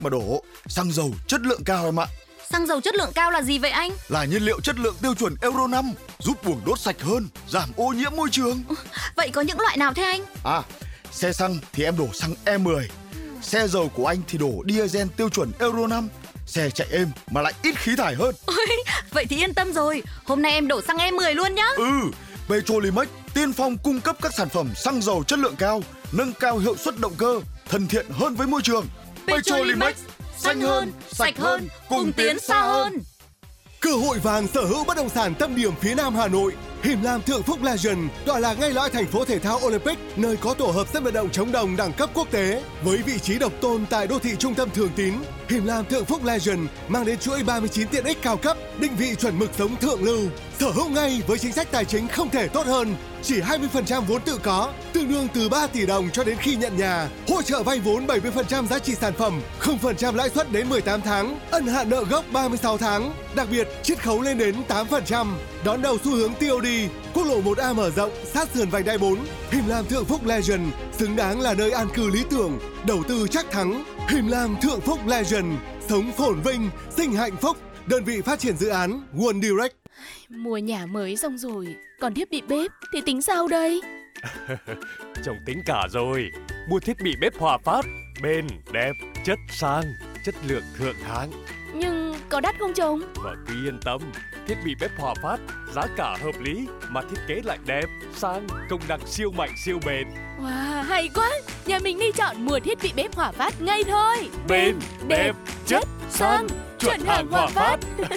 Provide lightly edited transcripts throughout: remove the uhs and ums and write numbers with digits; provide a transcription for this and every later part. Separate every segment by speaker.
Speaker 1: mà đổ. Xăng dầu chất lượng cao em ạ.
Speaker 2: Xăng dầu chất lượng cao là gì vậy anh?
Speaker 1: Là nhiên liệu chất lượng tiêu chuẩn Euro 5, giúp buồng đốt sạch hơn, giảm ô nhiễm môi trường.
Speaker 2: Vậy có những loại nào thế anh?
Speaker 1: Xe xăng thì em đổ xăng E10. Xe dầu của anh thì đổ diesel tiêu chuẩn Euro 5. Xe chạy êm mà lại ít khí thải hơn.
Speaker 2: Vậy thì yên tâm rồi. Hôm nay em đổ xăng E10 luôn nhá.
Speaker 1: Petrolimex tiên phong cung cấp các sản phẩm xăng dầu chất lượng cao, nâng cao hiệu suất động cơ, thân thiện hơn với môi trường.
Speaker 2: Petrolimex, xanh hơn, sạch hơn, cùng tiến xa hơn.
Speaker 3: Cơ hội vàng sở hữu bất động sản tâm điểm phía Nam Hà Nội. Him Lam Thượng Phúc Legend tọa lạc ngay lõi thành phố thể thao Olympic, nơi có tổ hợp sân vận động chống đồng đẳng cấp quốc tế. Với vị trí độc tôn tại đô thị trung tâm Thường Tín, Him Lam Thượng Phúc Legend mang đến chuỗi 39 tiện ích cao cấp, định vị chuẩn mực sống thượng lưu. Sở hữu ngay với chính sách tài chính không thể tốt hơn. Chỉ 20% vốn tự có, tương đương từ 3 tỷ đồng cho đến khi nhận nhà. Hỗ trợ vay vốn 70% giá trị sản phẩm, 0% lãi suất đến 18 tháng, ân hạn nợ gốc 36 tháng. Đặc biệt, chiết khấu lên đến 8%. Đón đầu xu hướng TOD, quốc lộ 1A mở rộng, sát sườn vành đai 4. Him Lam Thượng Phúc Legend, xứng đáng là nơi an cư lý tưởng, đầu tư chắc thắng. Him Lam Thượng Phúc Legend, sống phồn vinh, sinh hạnh phúc. Đơn vị phát triển dự án One Direct.
Speaker 4: Mua nhà mới xong rồi, còn thiết bị bếp thì tính sao đây?
Speaker 5: Chồng tính cả rồi. Mua thiết bị bếp Hòa Phát, bền, đẹp, chất sang, chất lượng thượng hạng.
Speaker 4: Nhưng có đắt không chồng?
Speaker 5: Và cứ yên tâm, thiết bị bếp Hòa Phát giá cả hợp lý mà thiết kế lại đẹp, sang, công năng siêu mạnh siêu bền.
Speaker 4: Wow, hay quá! Nhà mình đi chọn mua thiết bị bếp Hòa Phát ngay thôi.
Speaker 5: Bền, đẹp, chất, sang, chuẩn hàng Hòa Phát.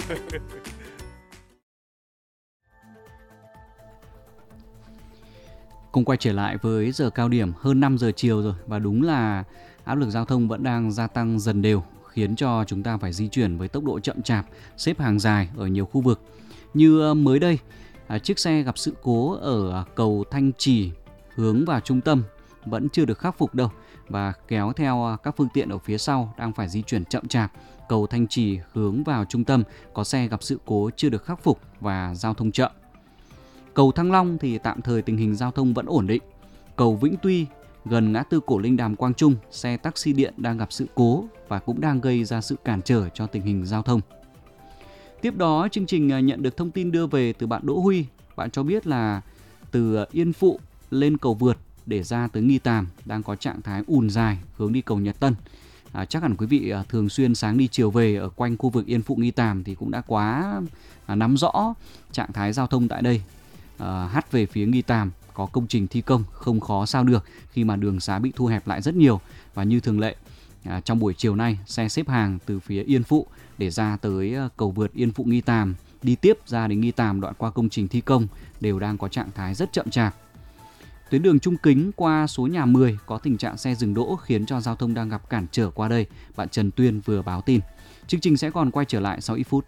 Speaker 6: Cùng quay trở lại với giờ cao điểm hơn 5 giờ chiều rồi, và đúng là áp lực giao thông vẫn đang gia tăng dần đều, khiến cho chúng ta phải di chuyển với tốc độ chậm chạp, xếp hàng dài ở nhiều khu vực. Như mới đây, chiếc xe gặp sự cố ở cầu Thanh Trì hướng vào trung tâm vẫn chưa được khắc phục đâu, và kéo theo các phương tiện ở phía sau đang phải di chuyển chậm chạp. Cầu Thanh Trì hướng vào trung tâm có xe gặp sự cố chưa được khắc phục và giao thông chậm. Cầu Thăng Long thì tạm thời tình hình giao thông vẫn ổn định. Cầu Vĩnh Tuy gần ngã tư Cổ Linh Đàm Quang Trung, xe taxi điện đang gặp sự cố và cũng đang gây ra sự cản trở cho tình hình giao thông. Tiếp đó, chương trình nhận được thông tin đưa về từ bạn Đỗ Huy. Bạn cho biết là từ Yên Phụ lên cầu Vượt để ra tới Nghi Tàm đang có trạng thái ùn dài hướng đi cầu Nhật Tân. Chắc hẳn quý vị thường xuyên sáng đi chiều về ở quanh khu vực Yên Phụ Nghi Tàm thì cũng đã quá nắm rõ trạng thái giao thông tại đây. Hát về phía Nghi Tàm có công trình thi công không khó sao được khi mà đường xá bị thu hẹp lại rất nhiều, và như thường lệ trong buổi chiều nay xe xếp hàng từ phía Yên Phụ để ra tới cầu Vượt Yên Phụ Nghi Tàm, đi tiếp ra đến Nghi Tàm đoạn qua công trình thi công đều đang có trạng thái rất chậm chạp. Tuyến đường Trung Kính qua số nhà 10 có tình trạng xe dừng đỗ khiến cho giao thông đang gặp cản trở qua đây. Bạn Trần Tuyên vừa báo tin. Chương trình sẽ còn quay trở lại sau ít phút.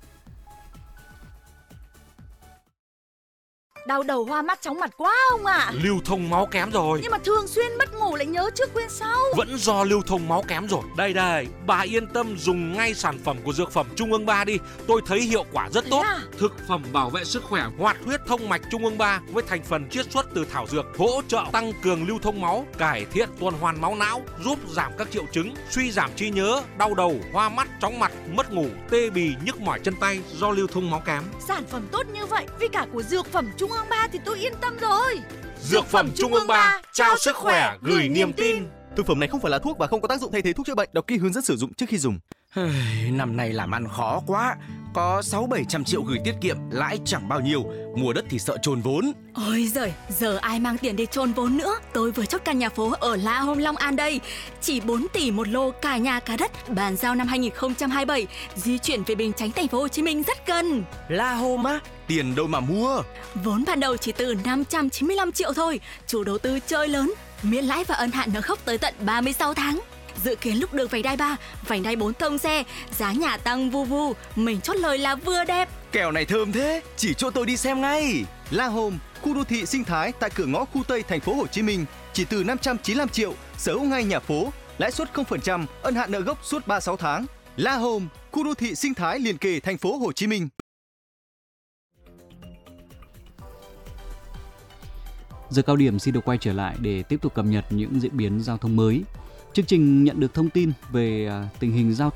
Speaker 2: Đau đầu hoa mắt chóng mặt quá ông ạ.
Speaker 7: Lưu thông máu kém rồi.
Speaker 2: Nhưng mà thường xuyên mất ngủ lại nhớ trước quên sau.
Speaker 7: Vẫn do lưu thông máu kém rồi. Đây, bà yên tâm dùng ngay sản phẩm của Dược phẩm Trung ương 3 đi. Tôi thấy hiệu quả rất tốt. Thực phẩm bảo vệ sức khỏe hoạt huyết thông mạch Trung ương 3 với thành phần chiết xuất từ thảo dược, hỗ trợ tăng cường lưu thông máu, cải thiện tuần hoàn máu não, giúp giảm các triệu chứng suy giảm trí nhớ, đau đầu, hoa mắt, chóng mặt, mất ngủ, tê bì, nhức mỏi chân tay do lưu thông máu kém.
Speaker 2: Sản phẩm tốt như vậy với cả của Dược phẩm Trung ương 3 thì tôi yên tâm rồi.
Speaker 7: Dược phẩm Trung ương 3 trao sức khỏe, gửi niềm tin.
Speaker 8: Thực phẩm này không phải là thuốc và không có tác dụng thay thế thuốc chữa bệnh. Đọc kỹ hướng dẫn sử dụng trước khi dùng.
Speaker 9: Năm nay làm ăn khó quá. Có 600-700 triệu gửi tiết kiệm, lãi chẳng bao nhiêu. Mua đất thì sợ chôn vốn.
Speaker 2: Ôi giời, giờ ai mang tiền để chôn vốn nữa. Tôi vừa chốt căn nhà phố ở La Home Long An đây. Chỉ 4 tỷ một lô, cả nhà cả đất. Bàn giao năm 2027. Di chuyển về Bình Chánh, thành phố Hồ Chí Minh rất gần.
Speaker 9: La Home á? Tiền đâu mà mua?
Speaker 2: Vốn ban đầu chỉ từ 595 triệu thôi. Chủ đầu tư chơi lớn, miễn lãi và ân hạn nợ gốc tới tận 36 tháng. Dự kiến lúc đường vành đai 3, vành đai 4 thông xe, giá nhà tăng vu vu, mình chốt lời là vừa đẹp.
Speaker 9: Kèo này thơm thế, chỉ cho tôi đi xem ngay.
Speaker 8: La Home, khu đô thị sinh thái tại cửa ngõ khu Tây thành phố Hồ Chí Minh, chỉ từ 595 triệu, sở hữu ngay nhà phố, lãi suất 0%, ân hạn nợ gốc suốt 36 tháng. La Home, khu đô thị sinh thái liền kề thành phố Hồ Chí Minh.
Speaker 6: Giờ cao điểm xin được quay trở lại để tiếp tục cập nhật những diễn biến giao thông mới. Chương trình nhận được thông tin về tình hình giao thông